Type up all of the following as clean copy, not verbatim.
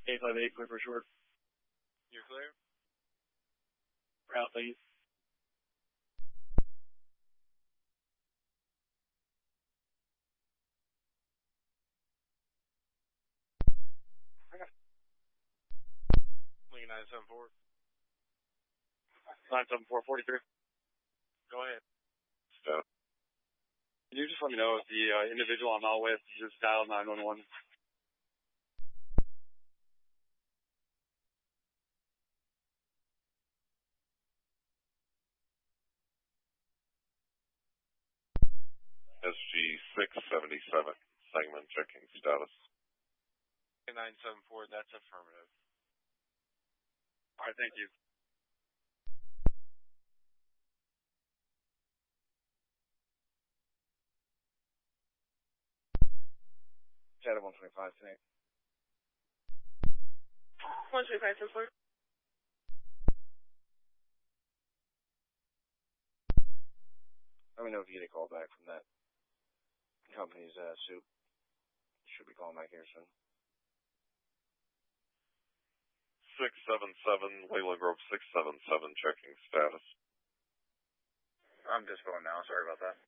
858, clear for short. You're clear? Route, thank you. Lincoln 974. 974, 43. Go ahead. Stop. Can you just let me know if the individual I'm out with just dialed 911? SG 677, segment checking status. Lincoln 974, that's affirmative. All right, thank you. Chat at 125 tonight. 125, 10-4. Let me know if you get a call back from that company's suit. Should be calling back here soon. 677, Leyland Grove 677, checking status. I'm just phone now. Sorry about that.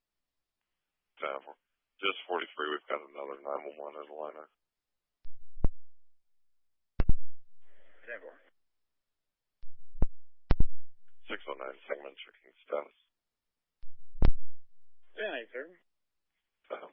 Just 43, we've got another 911 in the liner. 10-4. 609, segment checking status. 10-8, sir.